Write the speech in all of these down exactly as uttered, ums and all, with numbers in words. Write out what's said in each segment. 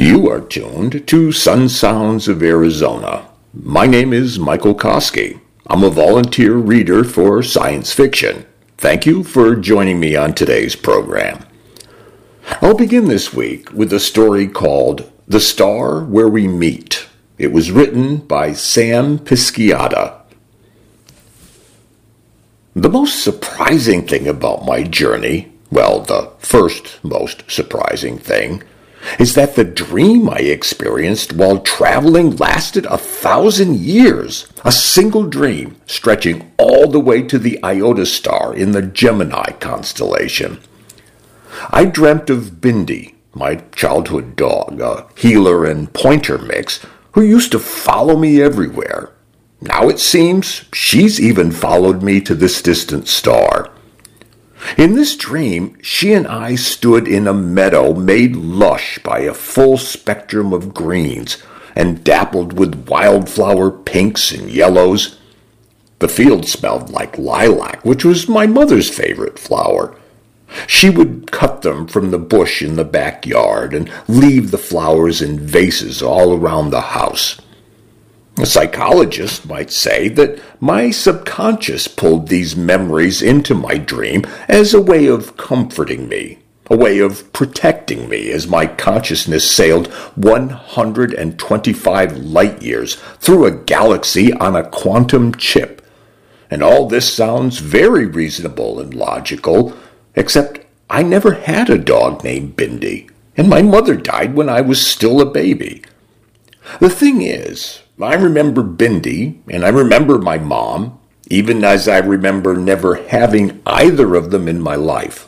You are tuned to Sun Sounds of Arizona. My name is Michael Koski. I'm a volunteer reader for science fiction. Thank you for joining me on today's program. I'll begin this week with a story called The Star Where We Meet. It was written by Sam Pisciata. The most surprising thing about my journey, well, the first most surprising thing, is that the dream I experienced while traveling lasted a thousand years, a single dream stretching all the way to the Iota star in the Gemini constellation. I dreamt of Bindi, my childhood dog, a heeler and pointer mix, who used to follow me everywhere. Now it seems she's even followed me to this distant star. In this dream, she and I stood in a meadow made lush by a full spectrum of greens and dappled with wildflower pinks and yellows. The field smelled like lilac, which was my mother's favorite flower. She would cut them from the bush in the backyard and leave the flowers in vases all around the house. A psychologist might say that my subconscious pulled these memories into my dream as a way of comforting me, a way of protecting me as my consciousness sailed one hundred twenty-five light years through a galaxy on a quantum chip. And all this sounds very reasonable and logical, except I never had a dog named Bindi, and my mother died when I was still a baby. The thing is, I remember Bindi, and I remember my mom, even as I remember never having either of them in my life.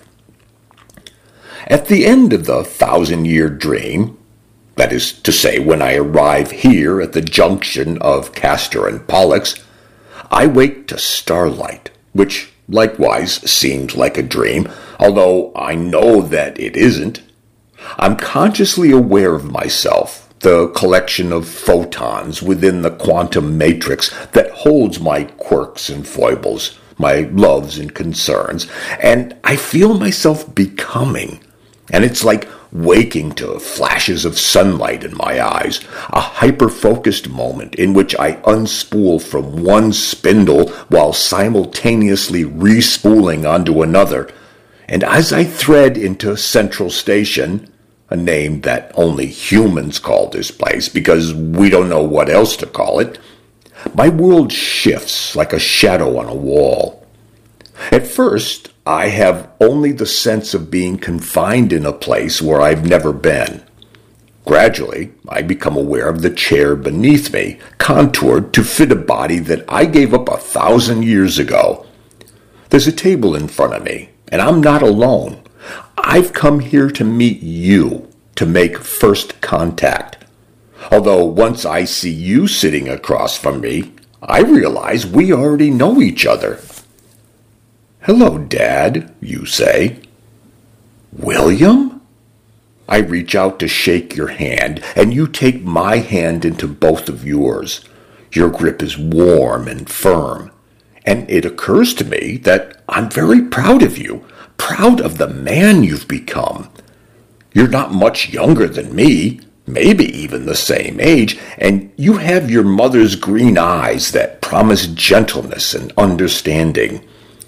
At the end of the thousand-year dream, that is to say, when I arrive here at the junction of Castor and Pollux, I wake to starlight, which likewise seems like a dream, although I know that it isn't. I'm consciously aware of myself, the collection of photons within the quantum matrix that holds my quirks and foibles, my loves and concerns, and I feel myself becoming. And it's like waking to flashes of sunlight in my eyes, a hyper-focused moment in which I unspool from one spindle while simultaneously re-spooling onto another. And as I thread into Central Station, a name that only humans call this place because we don't know what else to call it, my world shifts like a shadow on a wall. At first, I have only the sense of being confined in a place where I've never been. Gradually, I become aware of the chair beneath me, contoured to fit a body that I gave up a thousand years ago. There's a table in front of me, and I'm not alone. I've come here to meet you, to make first contact. Although once I see you sitting across from me, I realize we already know each other. "Hello, Dad," you say. "William?" I reach out to shake your hand, and you take my hand into both of yours. Your grip is warm and firm, and it occurs to me that I'm very proud of you. Proud of the man you've become. You're not much younger than me, maybe even the same age, and you have your mother's green eyes that promise gentleness and understanding.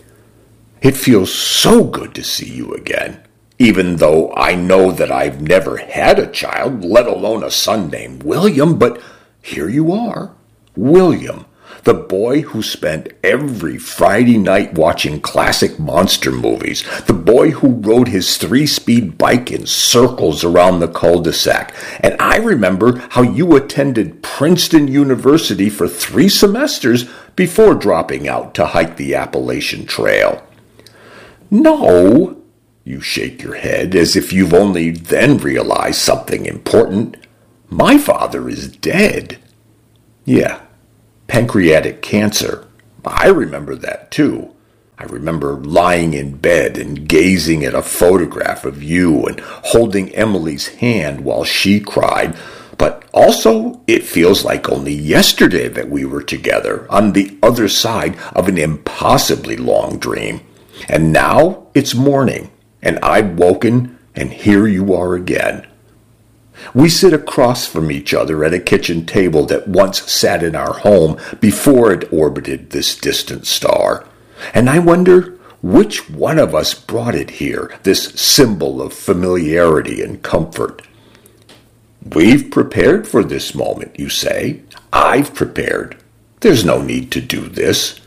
It feels so good to see you again, even though I know that I've never had a child, let alone a son named William, but here you are, William, the boy who spent every Friday night watching classic monster movies, the boy who rode his three-speed bike in circles around the cul-de-sac. And I remember how you attended Princeton University for three semesters before dropping out to hike the Appalachian Trail. No, you shake your head as if you've only then realized something important. My father is dead. Yeah. Pancreatic cancer. I remember that, too. I remember lying in bed and gazing at a photograph of you and holding Emily's hand while she cried. But also, it feels like only yesterday that we were together on the other side of an impossibly long dream. And now it's morning, and I've woken, and here you are again. We sit across from each other at a kitchen table that once sat in our home before it orbited this distant star, and I wonder which one of us brought it here, this symbol of familiarity and comfort. We've prepared for this moment, you say. I've prepared. There's no need to do this.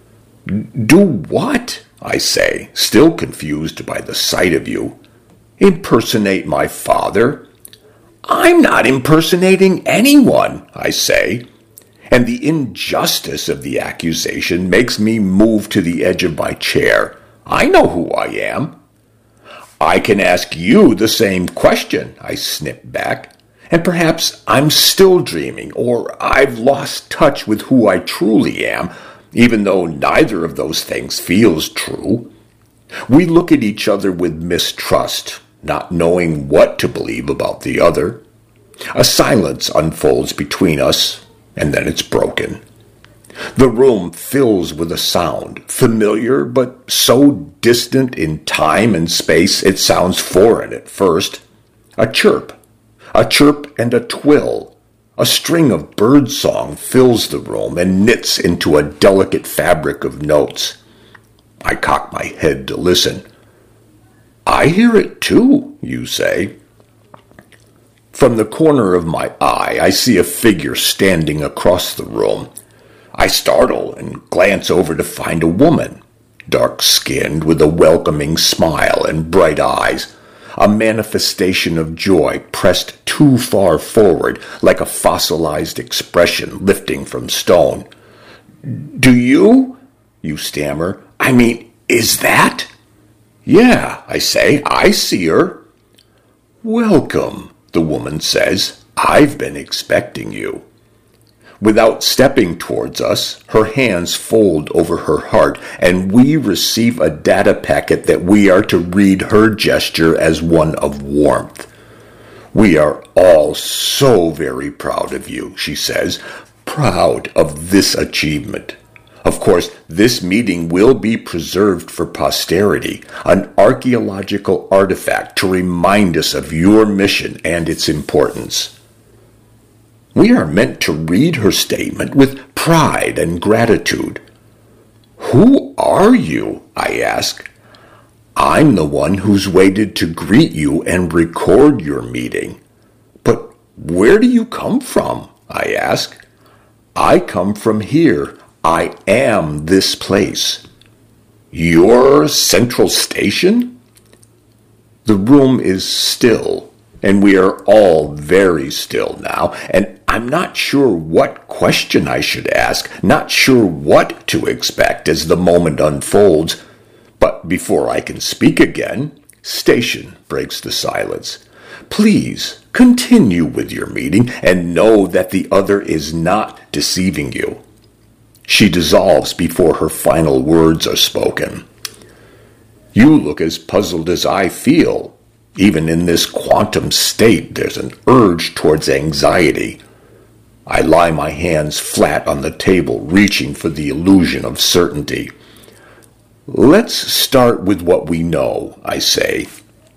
Do what? I say, still confused by the sight of you. Impersonate my father? I'm not impersonating anyone, I say, and the injustice of the accusation makes me move to the edge of my chair. I know who I am. I can ask you the same question, I snip back, and perhaps I'm still dreaming, or I've lost touch with who I truly am, even though neither of those things feels true. We look at each other with mistrust, not knowing what to believe about the other. A silence unfolds between us, and then it's broken. The room fills with a sound, familiar but so distant in time and space it sounds foreign at first. A chirp, a chirp and a twill. A string of birdsong fills the room and knits into a delicate fabric of notes. I cock my head to listen. I hear it too, you say. From the corner of my eye, I see a figure standing across the room. I startle and glance over to find a woman, dark-skinned with a welcoming smile and bright eyes, a manifestation of joy pressed too far forward like a fossilized expression lifting from stone. Do you? You stammer. I mean, is that? Yeah, I say, I see her. Welcome, the woman says. I've been expecting you. Without stepping towards us, her hands fold over her heart, and we receive a data packet that we are to read her gesture as one of warmth. We are all so very proud of you, she says, proud of this achievement. Of course, this meeting will be preserved for posterity, an archaeological artifact to remind us of your mission and its importance. We are meant to read her statement with pride and gratitude. Who are you? I ask. I'm the one who's waited to greet you and record your meeting. But where do you come from? I ask. I come from here. I am this place. Your central station? The room is still, and we are all very still now, and I'm not sure what question I should ask, not sure what to expect as the moment unfolds. But before I can speak again, Station breaks the silence. Please continue with your meeting and know that the other is not deceiving you. She dissolves before her final words are spoken. You look as puzzled as I feel. Even in this quantum state, there's an urge towards anxiety. I lie my hands flat on the table, reaching for the illusion of certainty. Let's start with what we know, I say.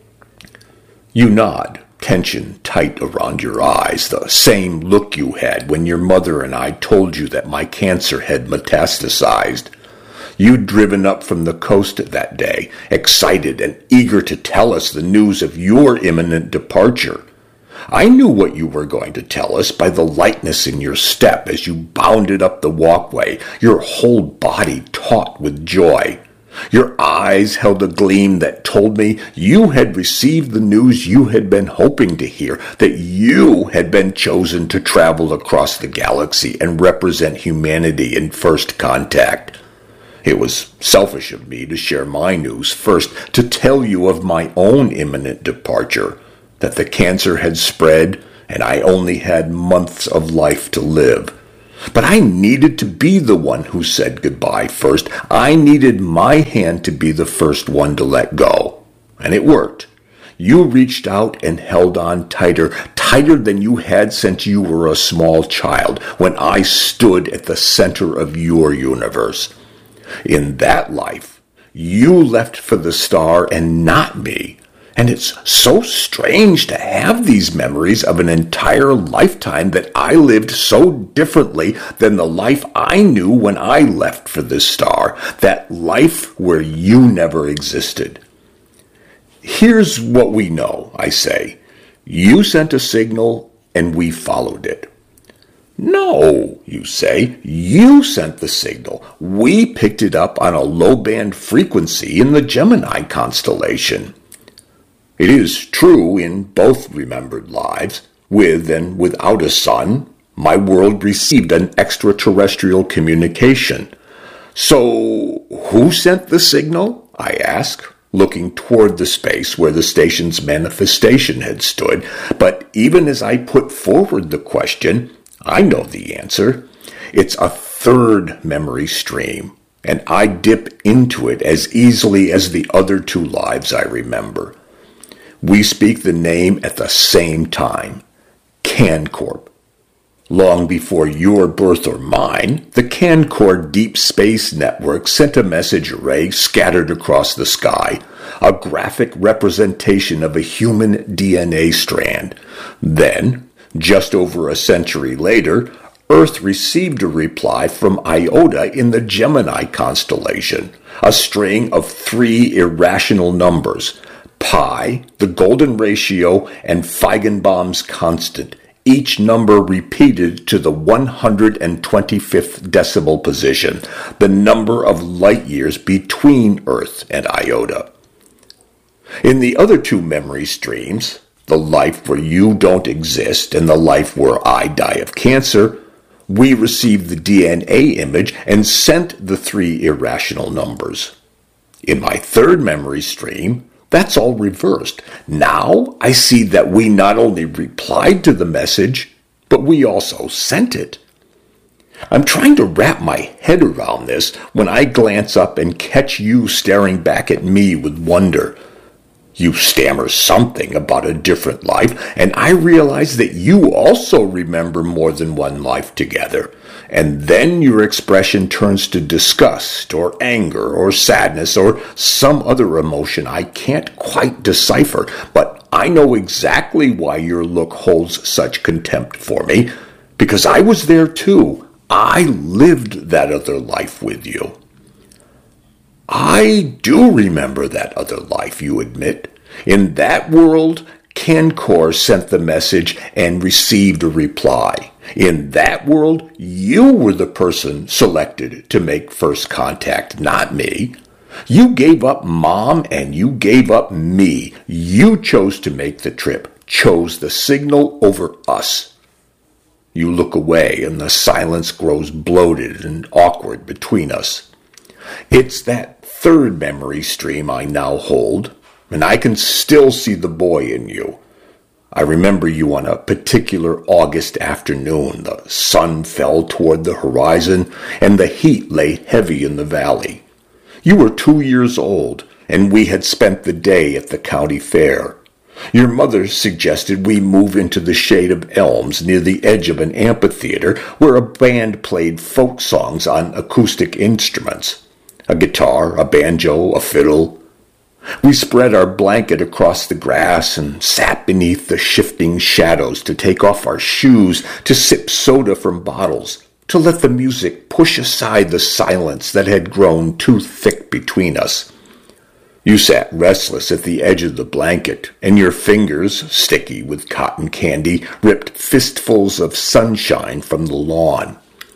You nod, tension tight around your eyes, the same look you had when your mother and I told you that my cancer had metastasized. You'd driven up from the coast that day, excited and eager to tell us the news of your imminent departure. I knew what you were going to tell us by the lightness in your step as you bounded up the walkway, your whole body taut with joy. Your eyes held a gleam that told me you had received the news you had been hoping to hear, that you had been chosen to travel across the galaxy and represent humanity in first contact. It was selfish of me to share my news first, to tell you of my own imminent departure, that the cancer had spread and I only had months of life to live. But I needed to be the one who said goodbye first. I needed my hand to be the first one to let go. And it worked. You reached out and held on tighter, tighter than you had since you were a small child, when I stood at the center of your universe. In that life, you left for the star and not me. And it's so strange to have these memories of an entire lifetime that I lived so differently than the life I knew when I left for this star, that life where you never existed. Here's what we know, I say. You sent a signal and we followed it. No, you say, you sent the signal. We picked it up on a low-band frequency in the Gemini constellation. It is true in both remembered lives, with and without a sun, my world received an extraterrestrial communication. So, who sent the signal? I ask, looking toward the space where the station's manifestation had stood. But even as I put forward the question, I know the answer. It's a third memory stream, and I dip into it as easily as the other two lives I remember. We speak the name at the same time, CanCorp. Long before your birth or mine, the CanCorp Deep Space Network sent a message array scattered across the sky, a graphic representation of a human D N A strand. Then, just over a century later, Earth received a reply from Iota in the Gemini constellation, a string of three irrational numbers, pi, the golden ratio, and Feigenbaum's constant, each number repeated to the one hundred twenty-fifth decimal position, the number of light years between Earth and Iota. In the other two memory streams, the life where you don't exist and the life where I die of cancer, we received the D N A image and sent the three irrational numbers. In my third memory stream, that's all reversed. Now I see that we not only replied to the message, but we also sent it. I'm trying to wrap my head around this when I glance up and catch you staring back at me with wonder. You stammer something about a different life, and I realize that you also remember more than one life together. And then your expression turns to disgust or anger or sadness or some other emotion I can't quite decipher, but I know exactly why your look holds such contempt for me, because I was there too. I lived that other life with you. I do remember that other life, you admit. In that world, CanCorp sent the message and received a reply. In that world, you were the person selected to make first contact, not me. You gave up Mom and you gave up me. You chose to make the trip, chose the signal over us. You look away and the silence grows bloated and awkward between us. It's that third memory stream I now hold, and I can still see the boy in you. I remember you on a particular August afternoon. The sun fell toward the horizon, and the heat lay heavy in the valley. You were two years old, and we had spent the day at the county fair. Your mother suggested we move into the shade of elms near the edge of an amphitheater where a band played folk songs on acoustic instruments. A guitar, a banjo, a fiddle. We spread our blanket across the grass and sat beneath the shifting shadows to take off our shoes, to sip soda from bottles, to let the music push aside the silence that had grown too thick between us. You sat restless at the edge of the blanket, and your fingers, sticky with cotton candy, ripped fistfuls of sunshine from the lawn.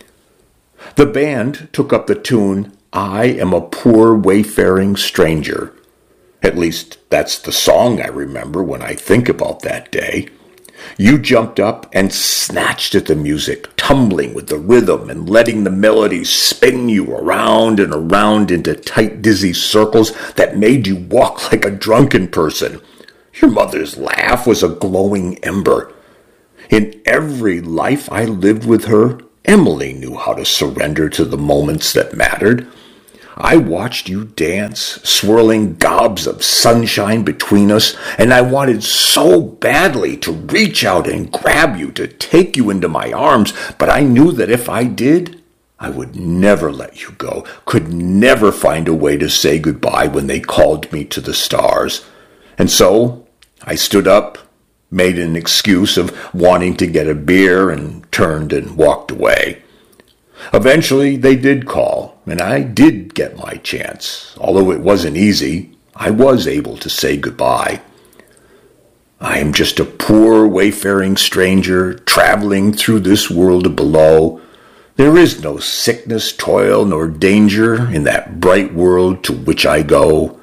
The band took up the tune, I Am a Poor Wayfaring Stranger. At least that's the song I remember when I think about that day. You jumped up and snatched at the music, tumbling with the rhythm and letting the melody spin you around and around into tight, dizzy circles that made you walk like a drunken person. Your mother's laugh was a glowing ember. In every life I lived with her, Emily knew how to surrender to the moments that mattered. I watched you dance, swirling gobs of sunshine between us, and I wanted so badly to reach out and grab you, to take you into my arms, but I knew that if I did, I would never let you go, could never find a way to say goodbye when they called me to the stars. And so I stood up, made an excuse of wanting to get a beer, and turned and walked away. Eventually, they did call, and I did get my chance. Although it wasn't easy, I was able to say goodbye. I am just a poor wayfaring stranger traveling through this world below. There is no sickness, toil, nor danger in that bright world to which I go.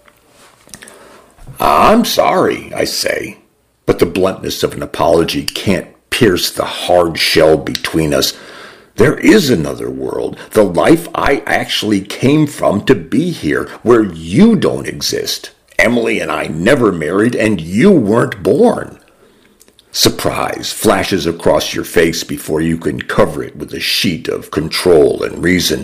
I'm sorry, I say, but the bluntness of an apology can't pierce the hard shell between us. There is another world, the life I actually came from to be here, where you don't exist. Emily and I never married, and you weren't born. Surprise flashes across your face before you can cover it with a sheet of control and reason.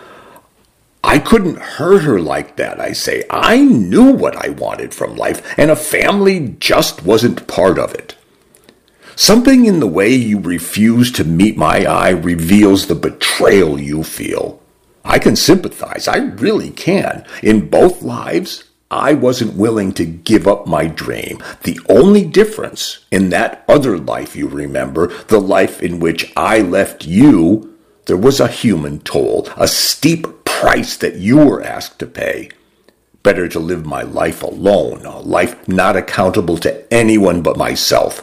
I couldn't hurt her like that, I say. I knew what I wanted from life, and a family just wasn't part of it. Something in the way you refuse to meet my eye reveals the betrayal you feel. I can sympathize, I really can. In both lives, I wasn't willing to give up my dream. The only difference in that other life you remember, the life in which I left you, there was a human toll, a steep price that you were asked to pay. Better to live my life alone, a life not accountable to anyone but myself.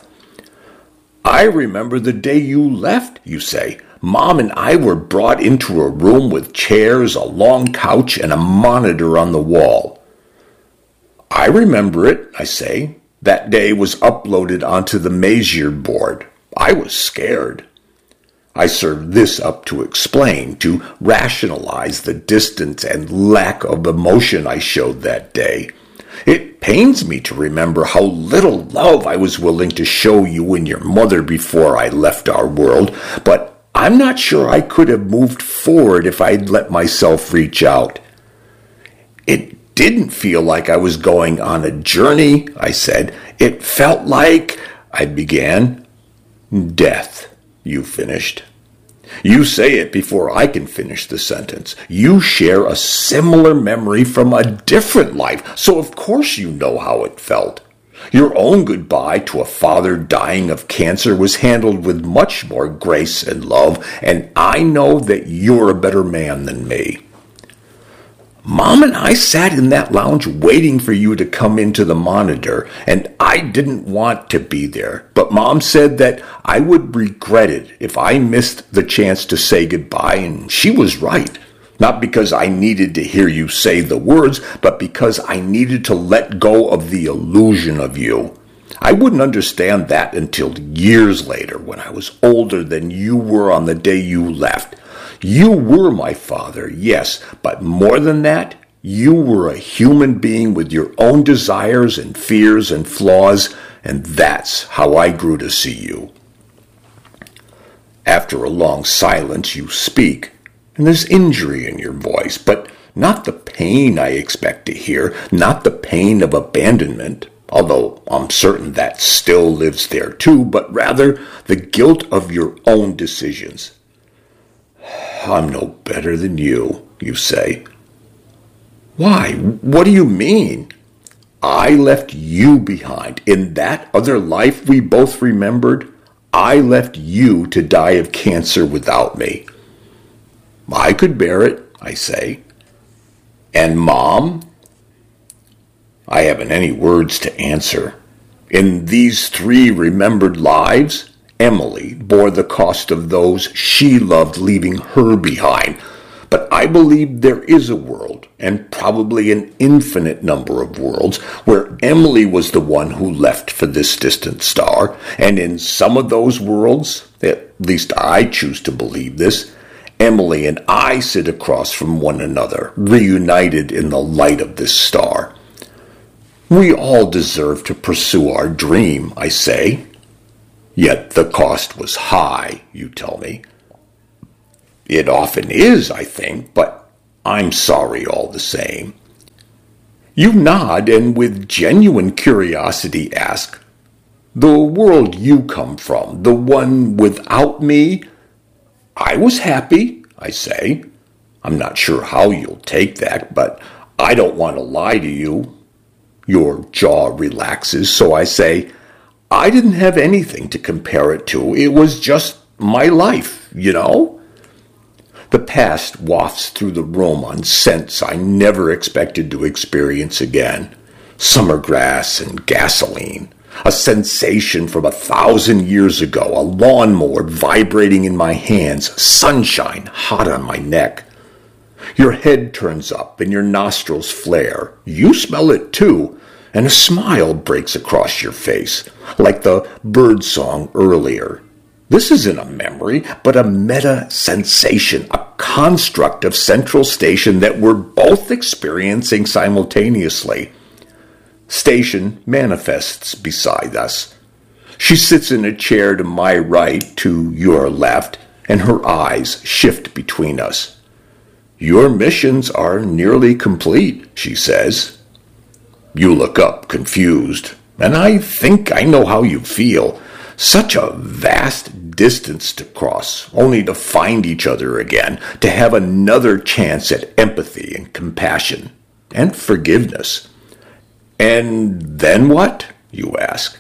I remember the day you left, you say. Mom and I were brought into a room with chairs, a long couch, and a monitor on the wall. I remember it, I say. That day was uploaded onto the Messier board. I was scared. I serve this up to explain, to rationalize the distance and lack of emotion I showed that day. It pains me to remember how little love I was willing to show you and your mother before I left our world, but I'm not sure I could have moved forward if I'd let myself reach out. It didn't feel like I was going on a journey, I said. It felt like, I began. Death, you finished. You say it before I can finish the sentence. You share a similar memory from a different life, so of course you know how it felt. Your own goodbye to a father dying of cancer was handled with much more grace and love, and I know that you're a better man than me. Mom and I sat in that lounge waiting for you to come into the monitor, and I didn't want to be there. But Mom said that I would regret it if I missed the chance to say goodbye, and she was right. Not because I needed to hear you say the words, but because I needed to let go of the illusion of you. I wouldn't understand that until years later, when I was older than you were on the day you left. You were my father, yes, but more than that, you were a human being with your own desires and fears and flaws, and that's how I grew to see you. After a long silence, you speak, and there's injury in your voice, but not the pain I expect to hear, not the pain of abandonment, although I'm certain that still lives there too, but rather the guilt of your own decisions. I'm no better than you, you say. Why? What do you mean? I left you behind. In that other life we both remembered, I left you to die of cancer without me. I could bear it, I say. And Mom? I haven't any words to answer. In these three remembered lives, Emily bore the cost of those she loved leaving her behind. But I believe there is a world, and probably an infinite number of worlds, where Emily was the one who left for this distant star, and in some of those worlds, at least I choose to believe this, Emily and I sit across from one another, reunited in the light of this star. We all deserve to pursue our dream, I say. Yet the cost was high, you tell me. It often is, I think, but I'm sorry all the same. You nod and with genuine curiosity ask, the world you come from, the one without me? I was happy, I say. I'm not sure how you'll take that, but I don't want to lie to you. Your jaw relaxes, so I say, I didn't have anything to compare it to. It was just my life, you know? The past wafts through the room on scents I never expected to experience again. Summer grass and gasoline. A sensation from a thousand years ago. A lawnmower vibrating in my hands. Sunshine hot on my neck. Your head turns up and your nostrils flare. You smell it too, and a smile breaks across your face, like the bird song earlier. This isn't a memory, but a meta-sensation, a construct of Central Station that we're both experiencing simultaneously. Station manifests beside us. She sits in a chair to my right, to your left, and her eyes shift between us. Your missions are nearly complete, she says. You look up, confused, and I think I know how you feel. Such a vast distance to cross, only to find each other again, to have another chance at empathy and compassion and forgiveness. And then what? You ask.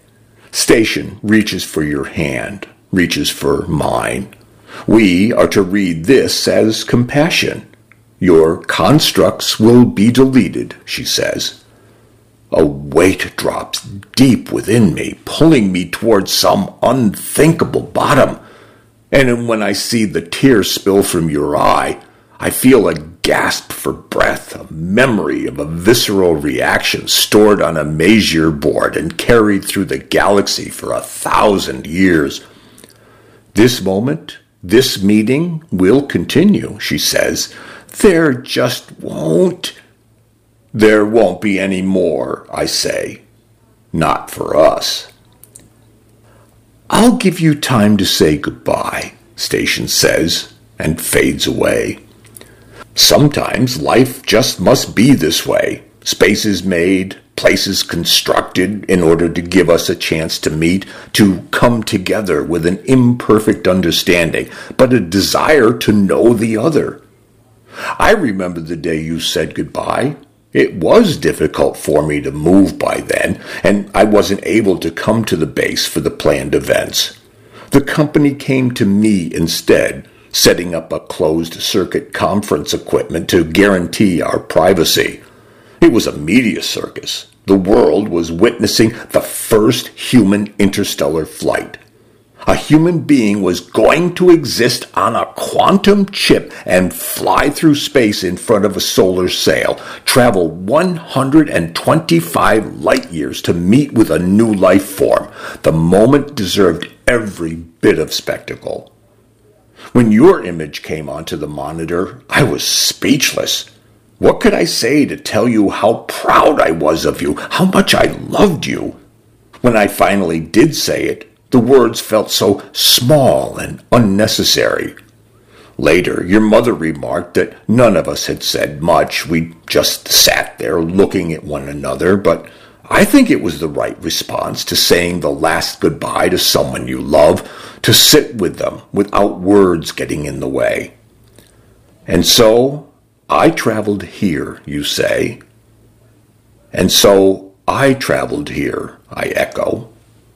Station reaches for your hand, reaches for mine. We are to read this as compassion. Your constructs will be deleted, she says. A weight drops deep within me, pulling me towards some unthinkable bottom. And when I see the tear spill from your eye, I feel a gasp for breath, a memory of a visceral reaction stored on a Messier board and carried through the galaxy for a thousand years. This moment, this meeting will continue, she says. There just won't. There won't be any more, I say. Not for us. I'll give you time to say goodbye, Station says, and fades away. Sometimes life just must be this way. Spaces made, places constructed in order to give us a chance to meet, to come together with an imperfect understanding, but a desire to know the other. I remember the day you said goodbye. It was difficult for me to move by then, and I wasn't able to come to the base for the planned events. The company came to me instead, setting up a closed-circuit conference equipment to guarantee our privacy. It was a media circus. The world was witnessing the first human interstellar flight. A human being was going to exist on a quantum chip and fly through space in front of a solar sail, travel one hundred twenty-five light years to meet with a new life form. The moment deserved every bit of spectacle. When your image came onto the monitor, I was speechless. What could I say to tell you how proud I was of you, how much I loved you? When I finally did say it, the words felt so small and unnecessary. Later, your mother remarked that none of us had said much. We just sat there looking at one another, but I think it was the right response to saying the last goodbye to someone you love, to sit with them without words getting in the way. And so, I traveled here, you say. And so, I traveled here, I echo.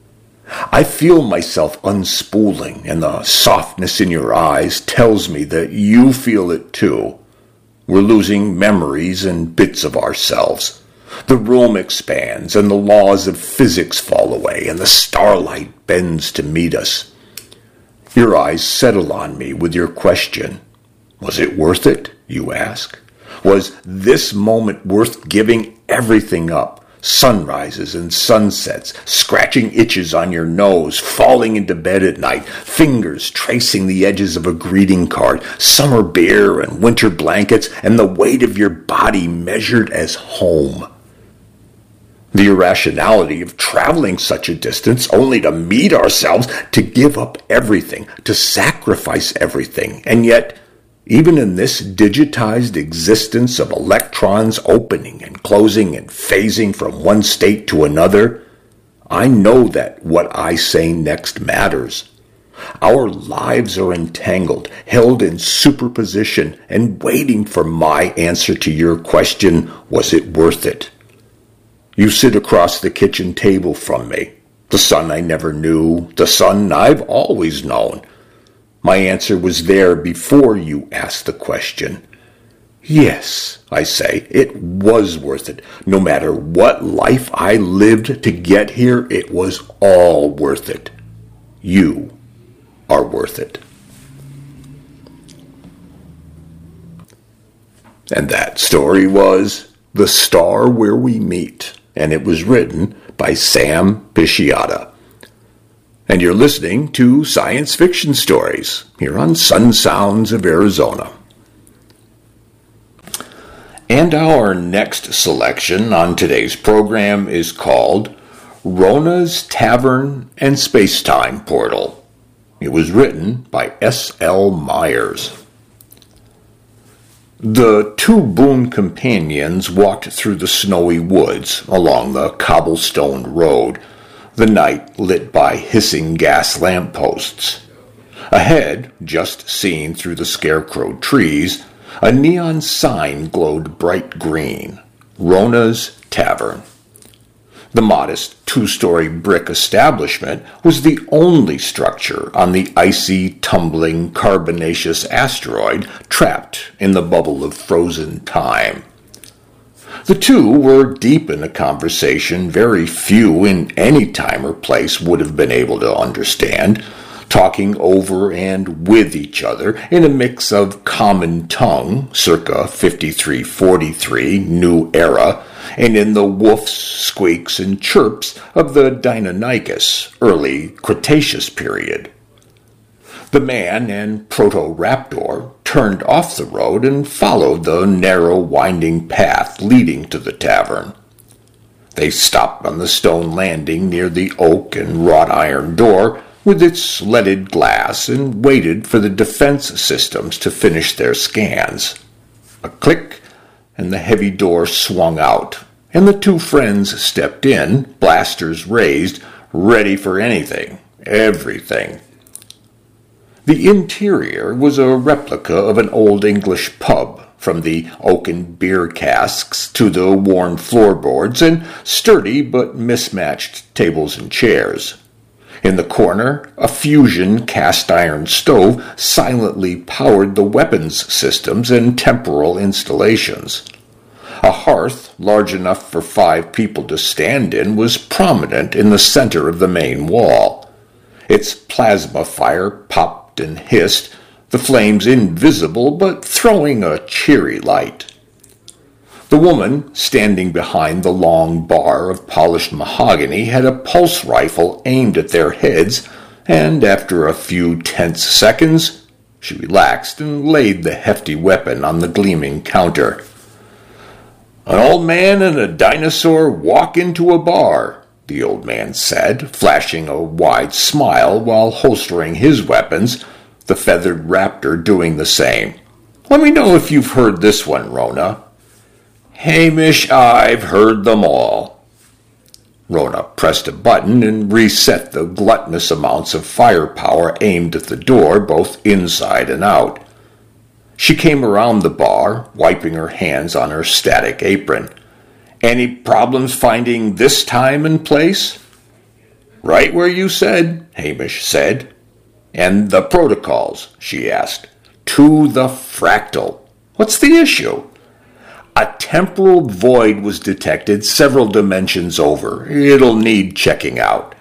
I feel myself unspooling, and the softness in your eyes tells me that you feel it too. We're losing memories and bits of ourselves. The room expands, and the laws of physics fall away, and the starlight bends to meet us. Your eyes settle on me with your question. Was it worth it, you ask? Was this moment worth giving everything up? Sunrises and sunsets, scratching itches on your nose, falling into bed at night, fingers tracing the edges of a greeting card, summer beer and winter blankets, and the weight of your body measured as home. The irrationality of traveling such a distance only to meet ourselves, to give up everything, to sacrifice everything, and yet, even in this digitized existence of electrons opening and closing and phasing from one state to another, I know that what I say next matters. Our lives are entangled, held in superposition, and waiting for my answer to your question, was it worth it? You sit across the kitchen table from me, the son I never knew, the son I've always known. My answer was there before you asked the question. Yes, I say, it was worth it. No matter what life I lived to get here, it was all worth it. You are worth it. And that story was The Star Where We Meet, and it was written by Sam Pisciata. And you're listening to Science Fiction Stories here on Sun Sounds of Arizona. And our next selection on today's program is called Rona's Tavern and Spacetime Portal. It was written by S L Myers. The two boon companions walked through the snowy woods along the cobblestone road, the night lit by hissing gas lampposts. Ahead, just seen through the scarecrow trees, a neon sign glowed bright green, Rona's Tavern. The modest two-story brick establishment was the only structure on the icy, tumbling, carbonaceous asteroid trapped in the bubble of frozen time. The two were deep in a conversation very few in any time or place would have been able to understand, talking over and with each other in a mix of common tongue, circa fifty-three forty-three, New Era, and in the woofs, squeaks, and chirps of the Deinonychus, early Cretaceous period. The man and Proto-Raptor turned off the road and followed the narrow, winding path leading to the tavern. They stopped on the stone landing near the oak and wrought iron door with its leaded glass and waited for the defense systems to finish their scans. A click, and the heavy door swung out, and the two friends stepped in, blasters raised, ready for anything, everything. The interior was a replica of an old English pub, from the oaken beer casks to the worn floorboards and sturdy but mismatched tables and chairs. In the corner, a fusion cast-iron stove silently powered the weapons systems and temporal installations. A hearth, large enough for five people to stand in, was prominent in the center of the main wall. Its plasma fire popped and hissed, the flames invisible but throwing a cheery light. The woman, standing behind the long bar of polished mahogany, had a pulse rifle aimed at their heads, and after a few tense seconds, she relaxed and laid the hefty weapon on the gleaming counter. "An old man and a dinosaur walk into a bar," the old man said, flashing a wide smile while holstering his weapons, the feathered raptor doing the same. "Let me know if you've heard this one, Rona." "Hamish, I've heard them all." Rona pressed a button and reset the gluttonous amounts of firepower aimed at the door, both inside and out. She came around the bar, wiping her hands on her static apron. "Any problems finding this time and place?" "Right where you said," Hamish said. "And the protocols?" she asked. "To the fractal. What's the issue?" "A temporal void was detected several dimensions over. It'll need checking out."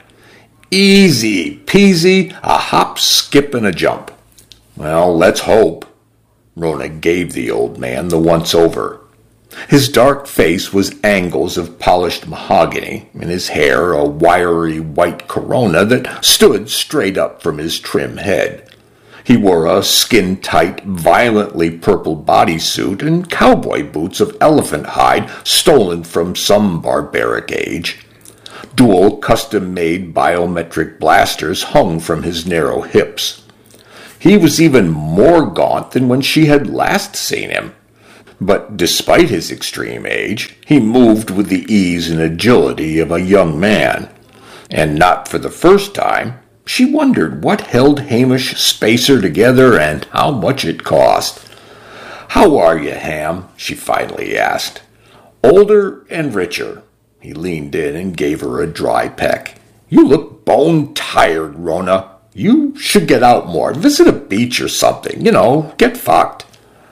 "Easy peasy, a hop, skip, and a jump." "Well, let's hope." Rona gave the old man the once-over. His dark face was angles of polished mahogany, and his hair a wiry white corona that stood straight up from his trim head. He wore a skin-tight, violently purple bodysuit and cowboy boots of elephant hide stolen from some barbaric age. Dual custom-made biometric blasters hung from his narrow hips. He was even more gaunt than when she had last seen him. But despite his extreme age, he moved with the ease and agility of a young man. And not for the first time, she wondered what held Hamish Spacer together and how much it cost. "How are you, Ham?" she finally asked. "Older and richer." He leaned in and gave her a dry peck. You look bone-tired, Rona. You should get out more. Visit a beach or something. You know, get fucked.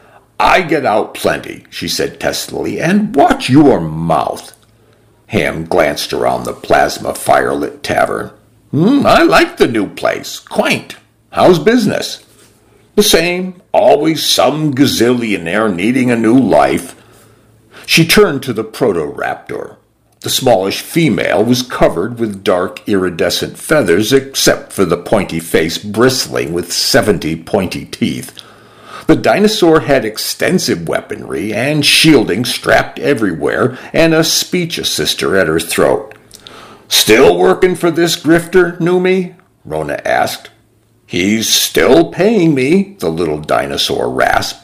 I get out plenty, she said testily, and watch your mouth. Ham glanced around the plasma firelit tavern. Hmm, I like the new place. Quaint. How's business? The same. Always some gazillionaire needing a new life. She turned to the proto-raptor. The smallish female was covered with dark iridescent feathers except for the pointy face bristling with seventy pointy teeth. The dinosaur had extensive weaponry and shielding strapped everywhere and a speech assister at her throat. Still working for this grifter, Numi? Rona asked. He's still paying me, the little dinosaur rasped.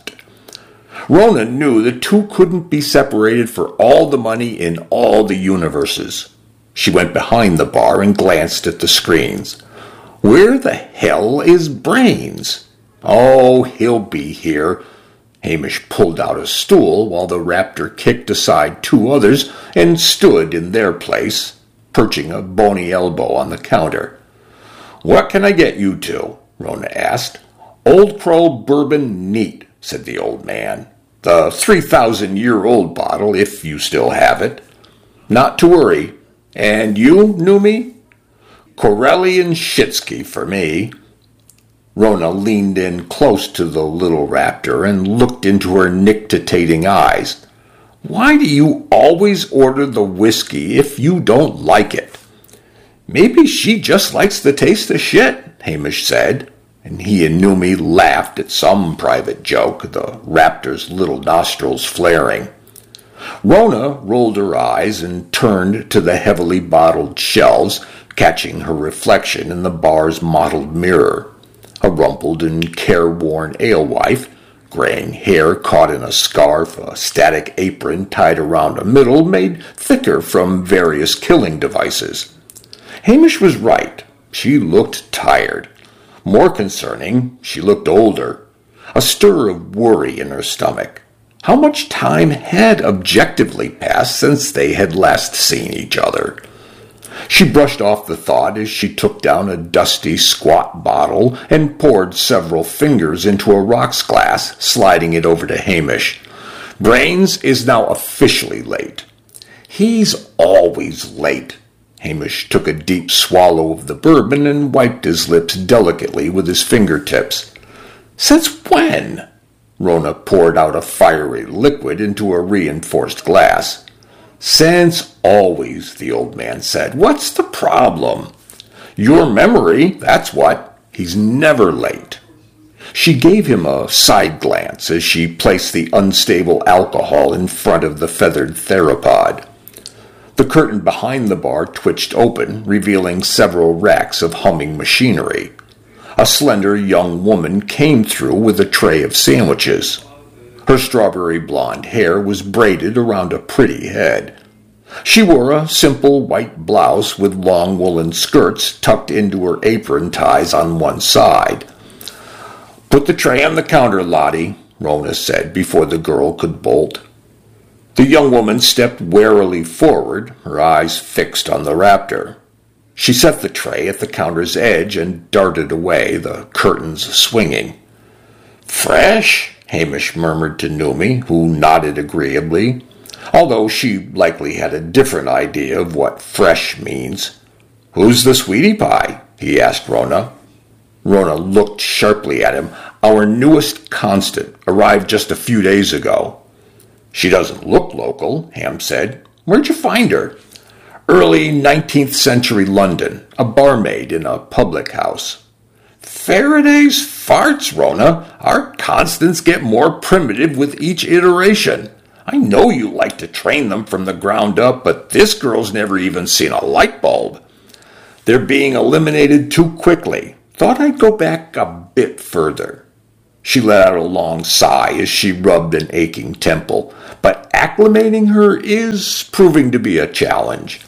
Rona knew the two couldn't be separated for all the money in all the universes. She went behind the bar and glanced at the screens. Where the hell is Brains? Oh, he'll be here. Hamish pulled out a stool while the raptor kicked aside two others and stood in their place, perching a bony elbow on the counter. What can I get you two? Rona asked. Old Crow bourbon neat, said the old man. The three-thousand-year-old bottle, if you still have it. Not to worry. And you, Numi? Corellian Shitsky for me. Rona leaned in close to the little raptor and looked into her nictitating eyes. Why do you always order the whiskey if you don't like it? Maybe she just likes the taste of shit, Hamish said, and he and Numi laughed at some private joke, the raptor's little nostrils flaring. Rona rolled her eyes and turned to the heavily bottled shelves, catching her reflection in the bar's mottled mirror. A rumpled and careworn alewife, graying hair caught in a scarf, a static apron tied around a middle, made thicker from various killing devices. Hamish was right. She looked tired. More concerning, she looked older. A stir of worry in her stomach. How much time had objectively passed since they had last seen each other? She brushed off the thought as she took down a dusty, squat bottle and poured several fingers into a rocks glass, sliding it over to Hamish. Brains is now officially late. He's always late. Hamish took a deep swallow of the bourbon and wiped his lips delicately with his fingertips. Since when? Rona poured out a fiery liquid into a reinforced glass. Since always, the old man said. What's the problem? Your memory, that's what. He's never late. She gave him a side glance as she placed the unstable alcohol in front of the feathered theropod. The curtain behind the bar twitched open, revealing several racks of humming machinery. A slender young woman came through with a tray of sandwiches. Her strawberry blonde hair was braided around a pretty head. She wore a simple white blouse with long woolen skirts tucked into her apron ties on one side. Put the tray on the counter, Lottie, Rona said before the girl could bolt. The young woman stepped warily forward, her eyes fixed on the raptor. She set the tray at the counter's edge and darted away, the curtains swinging. Fresh? Hamish murmured to Numi, who nodded agreeably, although she likely had a different idea of what fresh means. Who's the sweetie pie? He asked Rona. Rona looked sharply at him. Our newest constant arrived just a few days ago. She doesn't look local, Ham said. Where'd you find her? Early nineteenth century London, a barmaid in a public house. Faraday's farts, Rona. Our constants get more primitive with each iteration. I know you like to train them from the ground up, but this girl's never even seen a light bulb. They're being eliminated too quickly. Thought I'd go back a bit further. She let out a long sigh as she rubbed an aching temple, but acclimating her is proving to be a challenge.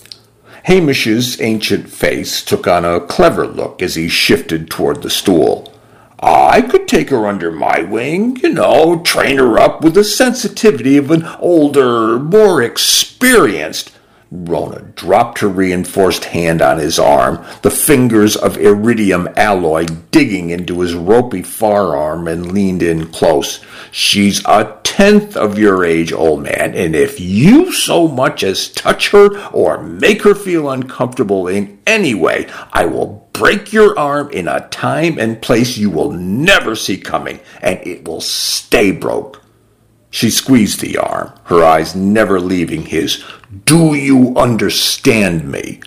Hamish's ancient face took on a clever look as he shifted toward the stool. I could take her under my wing, you know, train her up with the sensitivity of an older, more experienced. Rona dropped her reinforced hand on his arm, the fingers of iridium alloy digging into his ropey forearm, and leaned in close. She's a tenth of your age, old man, and if you so much as touch her or make her feel uncomfortable in any way, I will break your arm in a time and place you will never see coming, and it will stay broke. She squeezed the arm, her eyes never leaving his. Do you understand me?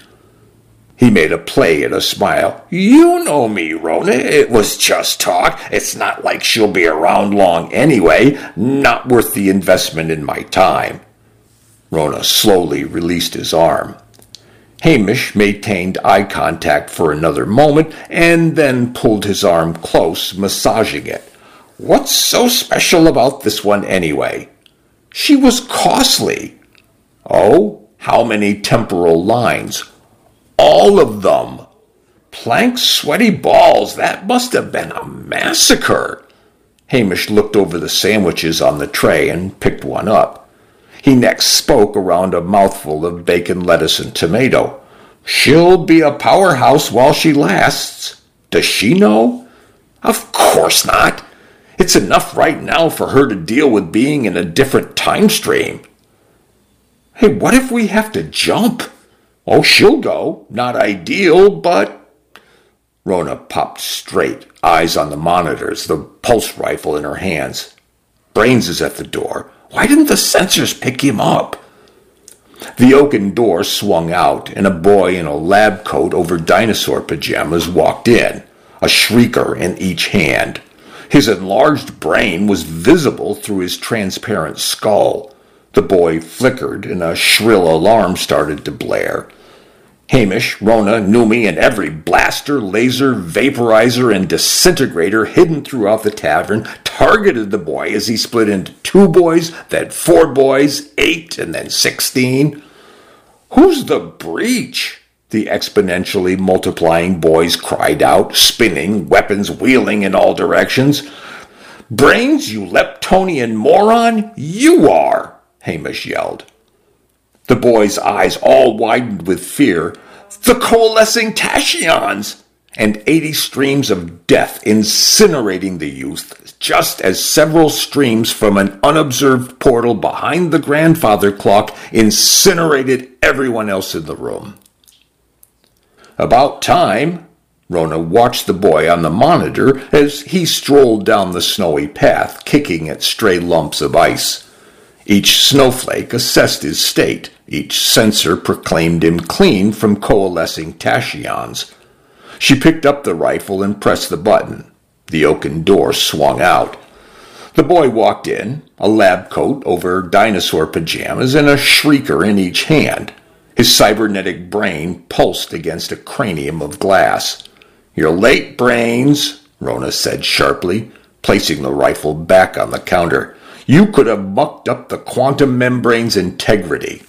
He made a play at a smile. You know me, Rona. It was just talk. It's not like she'll be around long anyway. Not worth the investment in my time. Rona slowly released his arm. Hamish maintained eye contact for another moment and then pulled his arm close, massaging it. What's so special about this one anyway? She was costly. Oh, how many temporal lines? All of them. Plank sweaty balls, that must have been a massacre. Hamish looked over the sandwiches on the tray and picked one up. He next spoke around a mouthful of bacon, lettuce, and tomato. She'll be a powerhouse while she lasts. Does she know? Of course not. It's enough right now for her to deal with being in a different time stream. Hey, what if we have to jump? Oh, she'll go. Not ideal, but... Rona popped straight, eyes on the monitors, the pulse rifle in her hands. Brains is at the door. Why didn't the sensors pick him up? The oaken door swung out, and a boy in a lab coat over dinosaur pajamas walked in, a shrieker in each hand. His enlarged brain was visible through his transparent skull. The boy flickered, and a shrill alarm started to blare. Hamish, Rona, Numi, and every blaster, laser, vaporizer, and disintegrator hidden throughout the tavern targeted the boy as he split into two boys, then four boys, eight, and then sixteen. Who's the breach? The exponentially multiplying boys cried out, spinning, weapons wheeling in all directions. Brains, you Leptonian moron, you are, Hamish yelled. The boy's eyes all widened with fear. The coalescing tachyons! And eighty streams of death incinerating the youth, just as several streams from an unobserved portal behind the grandfather clock incinerated everyone else in the room. About time, Rona watched the boy on the monitor as he strolled down the snowy path, kicking at stray lumps of ice. Each snowflake assessed his state. Each sensor proclaimed him clean from coalescing tachyons. She picked up the rifle and pressed the button. The oaken door swung out. The boy walked in, a lab coat over dinosaur pajamas and a shrieker in each hand. His cybernetic brain pulsed against a cranium of glass. You're late, Brains, Rona said sharply, placing the rifle back on the counter. You could have mucked up the quantum membrane's integrity.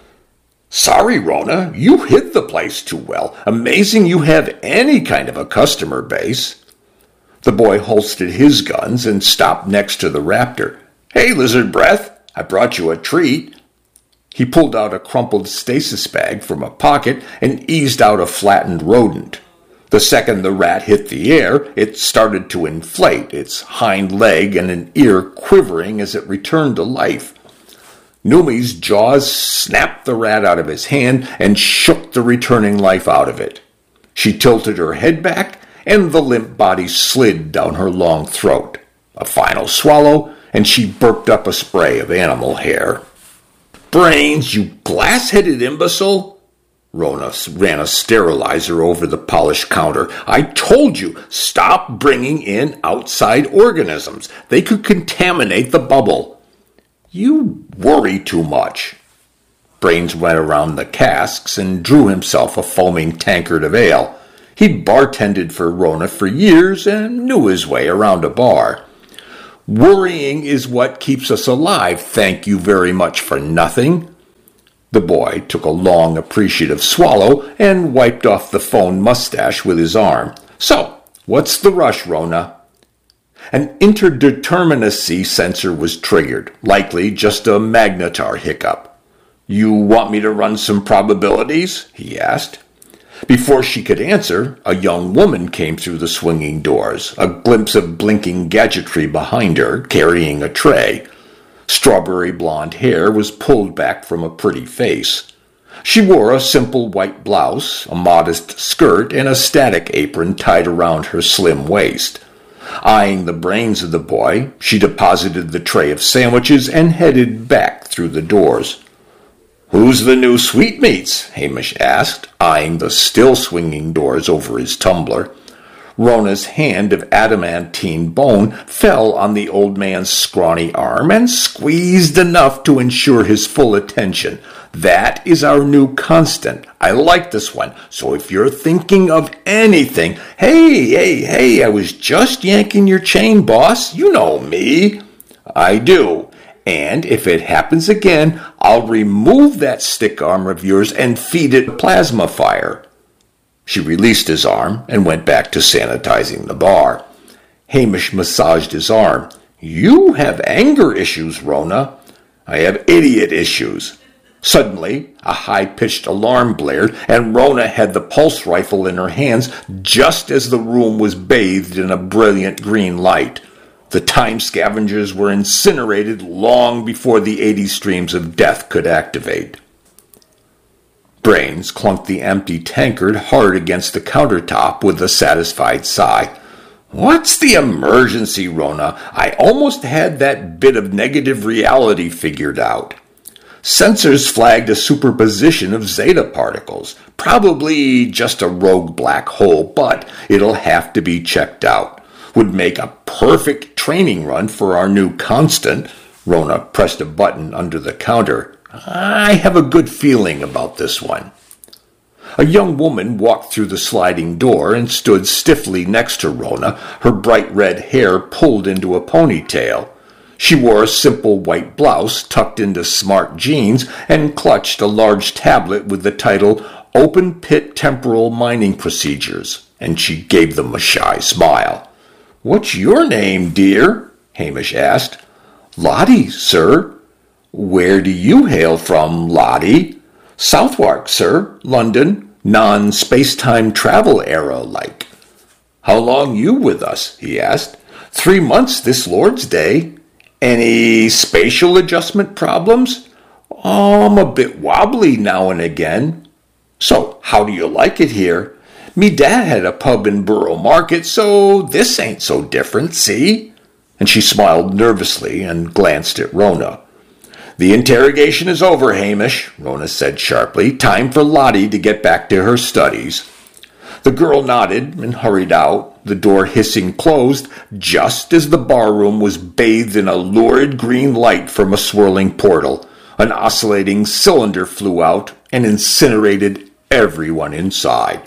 Sorry, Rona, you hid the place too well. Amazing you have any kind of a customer base. The boy holstered his guns and stopped next to the raptor. Hey, Lizard Breath, I brought you a treat. He pulled out a crumpled stasis bag from a pocket and eased out a flattened rodent. The second the rat hit the air, it started to inflate, its hind leg and an ear quivering as it returned to life. Numi's jaws snapped the rat out of his hand and shook the returning life out of it. She tilted her head back, and the limp body slid down her long throat. A final swallow, and she burped up a spray of animal hair. Brains, you glass-headed imbecile! Rona ran a sterilizer over the polished counter. I told you, stop bringing in outside organisms. They could contaminate the bubble. You worry too much. Brains went around the casks and drew himself a foaming tankard of ale. He'd bartended for Rona for years and knew his way around a bar. Worrying is what keeps us alive, thank you very much for nothing. The boy took a long, appreciative swallow and wiped off the phone mustache with his arm. So, what's the rush, Rona? An interdeterminacy sensor was triggered, likely just a magnetar hiccup. You want me to run some probabilities? He asked. Before she could answer, a young woman came through the swinging doors, a glimpse of blinking gadgetry behind her, carrying a tray. Strawberry blonde hair was pulled back from a pretty face. She wore a simple white blouse, a modest skirt, and a static apron tied around her slim waist. Eyeing the brains of the boy, she deposited the tray of sandwiches and headed back through the doors. "Who's the new sweetmeats?" Hamish asked, eyeing the still-swinging doors over his tumbler. Rona's hand of adamantine bone fell on the old man's scrawny arm and squeezed enough to ensure his full attention. "That is our new constant. I like this one. So if you're thinking of anything—" "Hey, hey, hey, I was just yanking your chain, boss. You know me." "I do. And if it happens again, I'll remove that stick arm of yours and feed it plasma fire." She released his arm and went back to sanitizing the bar. Hamish massaged his arm. "You have anger issues, Rona." "I have idiot issues." Suddenly, a high-pitched alarm blared, and Rona had the pulse rifle in her hands just as the room was bathed in a brilliant green light. The time scavengers were incinerated long before the eighty streams of death could activate. Brains clunked the empty tankard hard against the countertop with a satisfied sigh. "What's the emergency, Rona? I almost had that bit of negative reality figured out." Sensors flagged a superposition of zeta particles. Probably just a rogue black hole, but it'll have to be checked out. Would make a perfect training run for our new constant. Rona pressed a button under the counter. "I have a good feeling about this one." A young woman walked through the sliding door and stood stiffly next to Rona, her bright red hair pulled into a ponytail. She wore a simple white blouse tucked into smart jeans and clutched a large tablet with the title Open Pit Temporal Mining Procedures, and she gave them a shy smile. "What's your name, dear?" Hamish asked. "Lottie, sir." "Where do you hail from, Lottie?" "Southwark, sir. London. Non-space-time travel era, like." "How long you with us?" he asked. "Three months this Lord's Day." "Any spatial adjustment problems?" "Oh, I'm a bit wobbly now and again." "So, how do you like it here?" "Me dad had a pub in Borough Market, so this ain't so different, see?" And she smiled nervously and glanced at Rona. "The interrogation is over, Hamish," Rona said sharply. "Time for Lottie to get back to her studies." The girl nodded and hurried out, the door hissing closed just as the barroom was bathed in a lurid green light from a swirling portal. An oscillating cylinder flew out and incinerated everyone inside.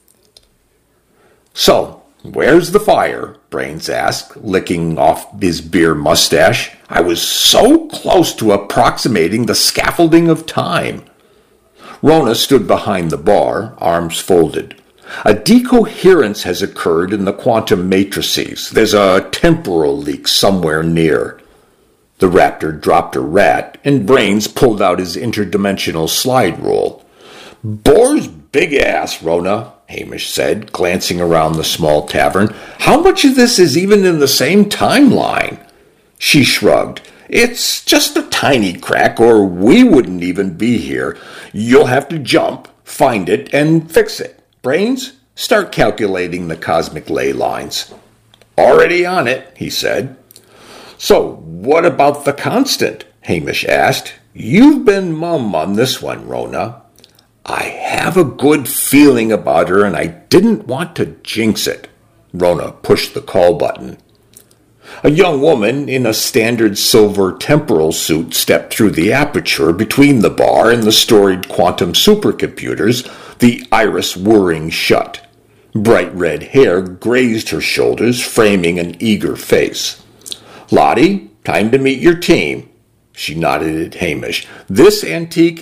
"So, where's the fire?" Brains asked, licking off his beer mustache. "I was so close to approximating the scaffolding of time." Rona stood behind the bar, arms folded. "A decoherence has occurred in the quantum matrices. There's a temporal leak somewhere near." The raptor dropped a rat, and Brains pulled out his interdimensional slide rule. "Bohr's big ass, Rona," Hamish said, glancing around the small tavern. "How much of this is even in the same timeline?" She shrugged. "It's just a tiny crack, or we wouldn't even be here. You'll have to jump, find it, and fix it. Brains, start calculating the cosmic ley lines." "Already on it," he said. "So, what about the constant?" Hamish asked. "You've been mum on this one, Rona." "I have a good feeling about her, and I didn't want to jinx it." Rona pushed the call button. A young woman in a standard silver temporal suit stepped through the aperture between the bar and the storied quantum supercomputers, the iris whirring shut. Bright red hair grazed her shoulders, framing an eager face. "Lottie, time to meet your team." She nodded at Hamish. "This antique